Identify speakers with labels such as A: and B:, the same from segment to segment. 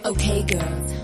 A: Okay, girls.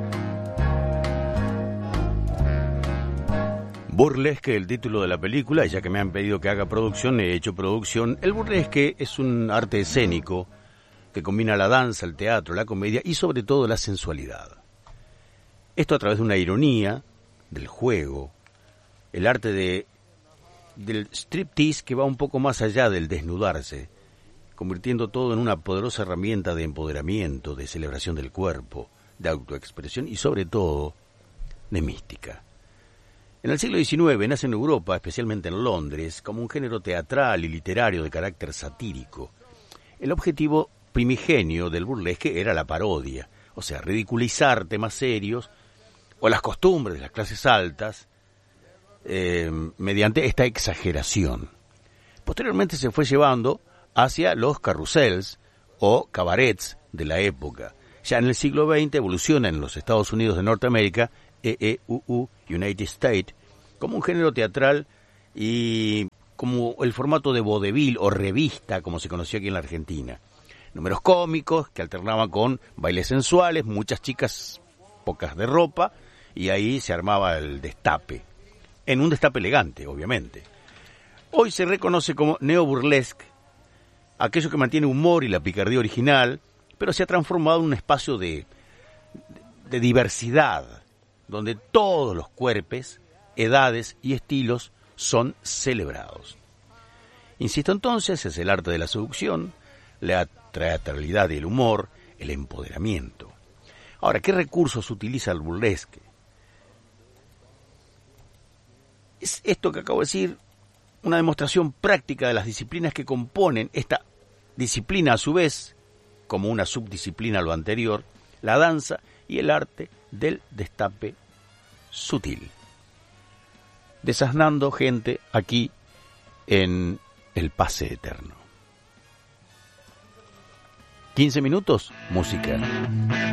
B: Burlesque, el título de la película, y ya que me han pedido que haga producción, he hecho producción. El burlesque es un arte escénico que combina la danza, el teatro, la comedia y sobre todo la sensualidad. Esto a través de una ironía, del juego, el arte del striptease que va un poco más allá del desnudarse, convirtiendo todo en una poderosa herramienta de empoderamiento, de celebración del cuerpo, de autoexpresión y sobre todo de mística. En el siglo XIX nace en Europa, especialmente en Londres, como un género teatral y literario de carácter satírico. El objetivo primigenio del burlesque era la parodia, o sea, ridiculizar temas serios o las costumbres de las clases altas mediante esta exageración. Posteriormente se fue llevando hacia los carrusels o cabarets de la época. Ya en el siglo XX evoluciona en los Estados Unidos de Norteamérica, United States, como un género teatral y como el formato de vodevil o revista, como se conoció aquí en la Argentina. Números cómicos que alternaban con bailes sensuales, muchas chicas, pocas de ropa, y ahí se armaba el destape. En un destape elegante, obviamente. Hoy se reconoce como neoburlesque, aquello que mantiene humor y la picardía original, pero se ha transformado en un espacio de diversidad, donde todos los cuerpos, edades y estilos son celebrados. Insisto entonces, es el arte de la seducción, la teatralidad y el humor, el empoderamiento. Ahora, ¿qué recursos utiliza el burlesque? Es esto que acabo de decir, una demostración práctica de las disciplinas que componen esta disciplina a su vez, como una subdisciplina a lo anterior, la danza y el arte del destape sutil. Desasnando gente aquí en el Pase Eterno. 15 minutos, música.